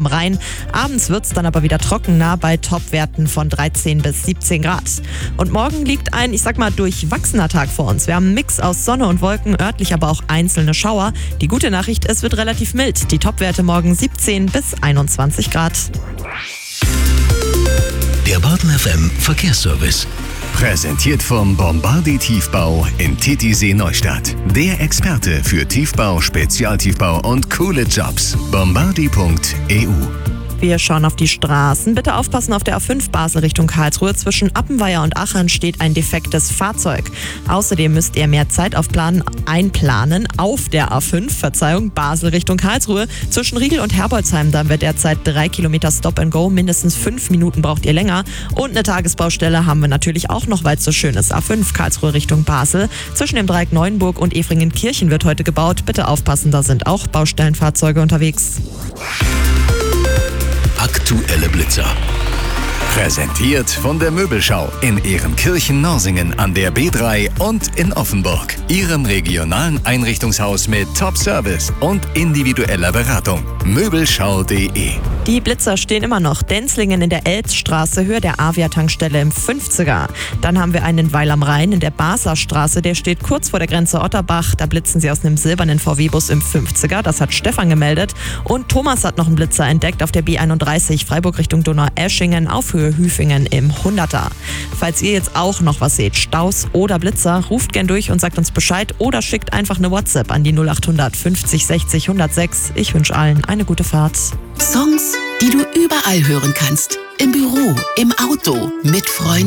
Rhein. Abends wird es dann aber wieder trockener bei Topwerten von 13 bis 17 Grad. Und morgen liegt ein, durchwachsener Tag vor uns. Wir haben einen Mix aus Sonne und Wolken, örtlich aber auch einzelne Schauer. Die gute Nachricht, es wird relativ mild. Die Topwerte morgen 17 bis 21 Grad. Der Baden FM Verkehrsservice. Präsentiert vom Bombardi Tiefbau in Titisee Neustadt. Der Experte für Tiefbau, Spezialtiefbau und coole Jobs. Bombardi.eu. Wir schauen auf die Straßen. Bitte aufpassen, auf der A5 Basel Richtung Karlsruhe. Zwischen Appenweier und Achern steht ein defektes Fahrzeug. Außerdem müsst ihr mehr Zeit einplanen auf der A5, Basel Richtung Karlsruhe. Zwischen Riegel und Herbolzheim, da haben wir derzeit 3 Kilometer Stop and Go. Mindestens 5 Minuten braucht ihr länger. Und eine Tagesbaustelle haben wir natürlich auch noch, weil es so schön ist. A5 Karlsruhe Richtung Basel. Zwischen dem Dreieck Neuenburg und Efringen-Kirchen wird heute gebaut. Bitte aufpassen, da sind auch Baustellenfahrzeuge unterwegs. Aktuelle Blitzer. Präsentiert von der Möbelschau in Ehrenkirchen-Norsingen an der B3 und in Offenburg. Ihrem regionalen Einrichtungshaus mit Top-Service und individueller Beratung. Möbelschau.de. Die Blitzer stehen immer noch. Denzlingen in der Elzstraße, Höhe der Avia-Tankstelle im 50er. Dann haben wir einen in Weil am Rhein in der Baserstraße. Der steht kurz vor der Grenze Otterbach. Da blitzen sie aus einem silbernen VW-Bus im 50er. Das hat Stefan gemeldet. Und Thomas hat noch einen Blitzer entdeckt auf der B31 Freiburg Richtung Donaueschingen auf Höhe Hüfingen im 100er. Falls ihr jetzt auch noch was seht, Staus oder Blitzer, ruft gern durch und sagt uns Bescheid oder schickt einfach eine WhatsApp an die 0800 50 60 106. Ich wünsche allen eine gute Fahrt. Songs, die du überall hören kannst. Im Büro, im Auto, mit Freunden.